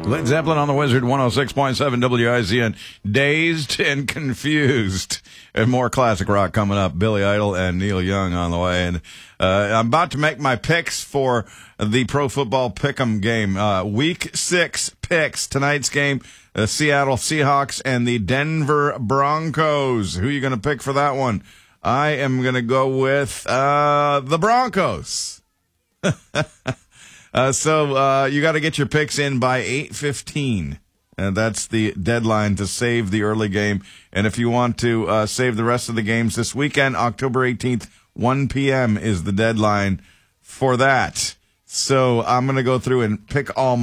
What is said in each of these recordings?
Led Zeppelin on the Wizard, 106.7 WIZN. Dazed and Confused. And more classic rock coming up. Billy Idol and Neil Young on the way. And I'm about to make my picks for the Pro Football Pick'em game. Week 6 picks. Tonight's game, the Seattle Seahawks and the Denver Broncos. Who are you going to pick for that one? I am going to go with the Broncos. So you got to get your picks in by 8:15. And that's the deadline to save the early game. And if you want to save the rest of the games this weekend, October 18th, 1 p.m. is the deadline for that. So I'm going to go through and pick all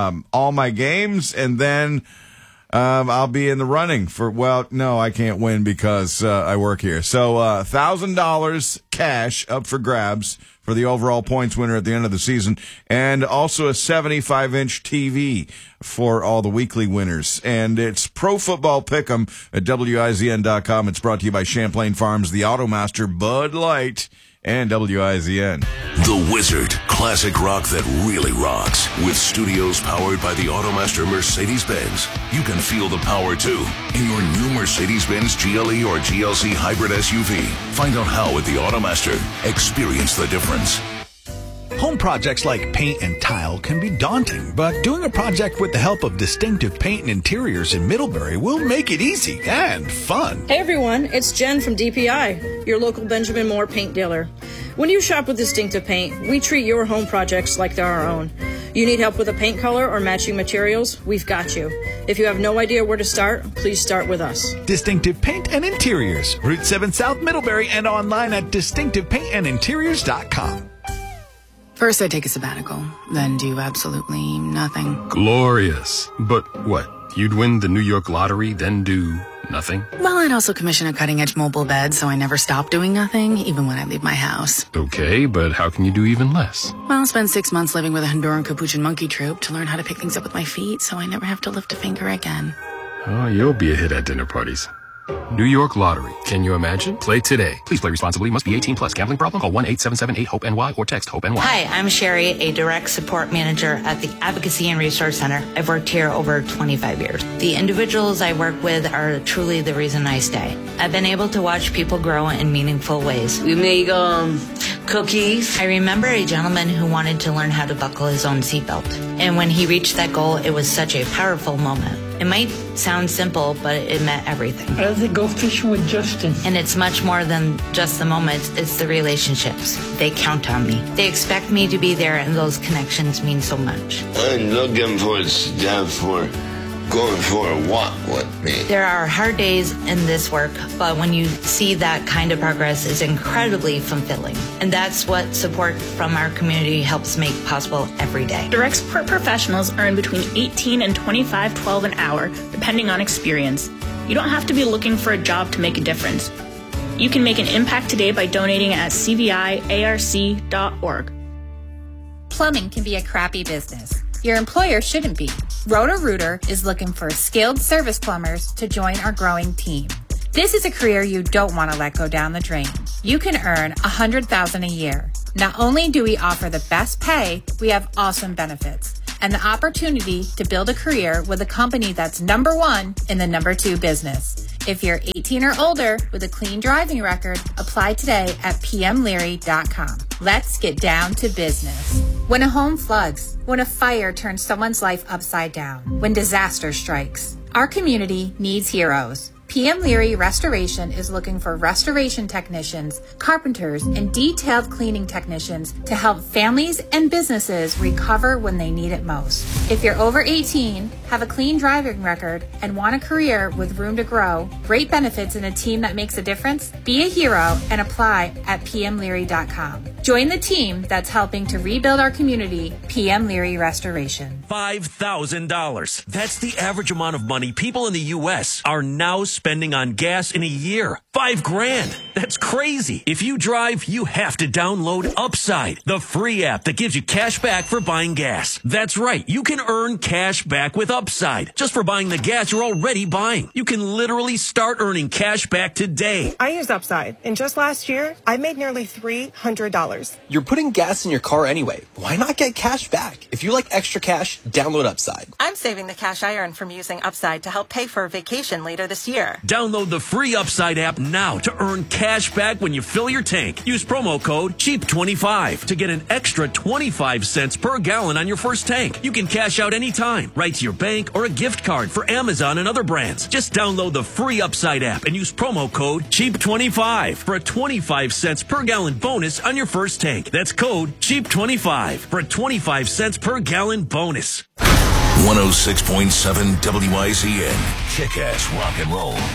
my games, and then I'll be in the running for, well, no, I can't win because I work here. So $1,000 cash up for grabs for the overall points winner at the end of the season, and also a 75-inch TV for all the weekly winners. And it's Pro Football Pick'em at WIZN.com. It's brought to you by Champlain Farms, the Automaster, Bud Light, and WIZN. The Wizard, classic rock that really rocks. With studios powered by the Automaster Mercedes-Benz. You can feel the power, too, in your new Mercedes-Benz GLE or GLC hybrid SUV. Find out how at the Automaster. Experience the difference. Home projects like paint and tile can be daunting, but doing a project with the help of Distinctive Paint and Interiors in Middlebury will make it easy and fun. Hey everyone, it's Jen from DPI, your local Benjamin Moore paint dealer. When you shop with Distinctive Paint, we treat your home projects like they're our own. You need help with a paint color or matching materials? We've got you. If you have no idea where to start, please start with us. Distinctive Paint and Interiors, Route 7 South Middlebury, and online at distinctivepaintandinteriors.com. First, I take a sabbatical, then do absolutely nothing. Glorious. But what? You'd win the New York lottery, then do nothing? Well, I'd also commission a cutting-edge mobile bed, so I never stop doing nothing, even when I leave my house. Okay, but how can you do even less? Well, I'll spend 6 months living with a Honduran Capuchin monkey troupe to learn how to pick things up with my feet, so I never have to lift a finger again. Oh, you'll be a hit at dinner parties. New York Lottery. Can you imagine? Play today. Please play responsibly. Must be 18 plus. Gambling problem? Call 1-877-8-HOPE-NY or text HOPE-NY. Hi, I'm Sherry, a direct support manager at the Advocacy and Resource Center. I've worked here over 25 years. The individuals I work with are truly the reason I stay. I've been able to watch people grow in meaningful ways. We make cookies. I remember a gentleman who wanted to learn how to buckle his own seatbelt. And when he reached that goal, it was such a powerful moment. It might sound simple, but it meant everything. I'd like to go fishing with Justin. And it's much more than just the moments, it's the relationships. They count on me. They expect me to be there, and those connections mean so much. I'm looking for stuff for going for a walk with me. There are hard days in this work, but when you see that kind of progress, it's incredibly fulfilling. And that's what support from our community helps make possible every day. Direct support professionals earn between $18 and $25.12 an hour, depending on experience. You don't have to be looking for a job to make a difference. You can make an impact today by donating at cviarc.org. Plumbing can be a crappy business. Your employer shouldn't be. Roto-Rooter is looking for skilled service plumbers to join our growing team. This is a career you don't want to let go down the drain. You can earn $100,000 a year. Not only do we offer the best pay, we have awesome benefits and the opportunity to build a career with a company that's number one in the number two business. If you're 18 or older with a clean driving record, apply today at pmleary.com. Let's get down to business. When a home floods, when a fire turns someone's life upside down, when disaster strikes, our community needs heroes. PM Leary Restoration is looking for restoration technicians, carpenters, and detailed cleaning technicians to help families and businesses recover when they need it most. If you're over 18, have a clean driving record, and want a career with room to grow, great benefits, and a team that makes a difference, be a hero and apply at pmleary.com. Join the team that's helping to rebuild our community, PM Leary Restoration. $5,000. That's the average amount of money people in the U.S. are now spending on gas in a year. $5,000. That's crazy. If you drive, you have to download Upside, the free app that gives you cash back for buying gas. That's right. You can can earn cash back with Upside just for buying the gas you're already buying. You can literally start earning cash back today. I use Upside, and just last year, I made nearly $300. You're putting gas in your car anyway. Why not get cash back? If you like extra cash, download Upside. I'm saving the cash I earn from using Upside to help pay for a vacation later this year. Download the free Upside app now to earn cash back when you fill your tank. Use promo code CHEAP25 to get an extra 25 cents per gallon on your first tank. You can cash out anytime, right to your bank or a gift card for Amazon and other brands. Just download the free Upside app and use promo code CHEAP25 for a 25 cents per gallon bonus on your first tank. That's code CHEAP25 for a 25 cents per gallon bonus. 106.7 WIZN. Kick-ass rock and roll.